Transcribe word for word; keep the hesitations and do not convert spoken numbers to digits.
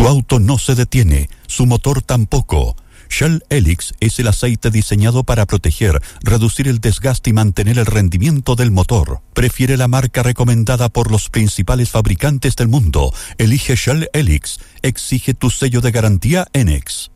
Tu auto no se detiene, su motor tampoco. Shell Helix es el aceite diseñado para proteger, reducir el desgaste y mantener el rendimiento del motor. Prefiere la marca recomendada por los principales fabricantes del mundo. Elige Shell Helix. Exige tu sello de garantía Enex.